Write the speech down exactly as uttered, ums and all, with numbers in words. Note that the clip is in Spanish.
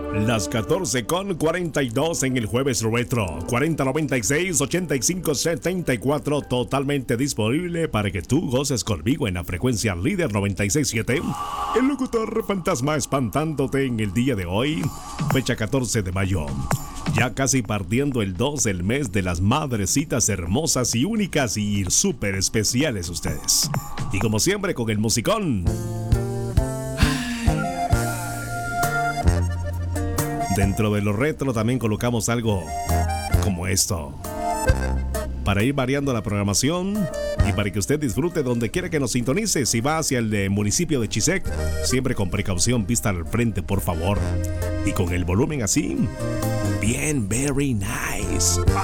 Las catorce con cuarenta y dos en el jueves retro. cuarenta noventa y seis ochenta y cinco setenta y cuatro, totalmente disponible para que tú goces conmigo en la frecuencia líder noventa y seis siete. El locutor fantasma espantándote en el día de hoy, fecha catorce de mayo. Ya casi partiendo el dos, el mes de las madrecitas hermosas y únicas y súper especiales ustedes. Y como siempre con el musicón. Dentro de lo retro también colocamos algo como esto, para ir variando la programación y para que usted disfrute donde quiera que nos sintonice. Si va hacia el de municipio de Chisec, siempre con precaución, vista al frente por favor, y con el volumen así, bien, very nice.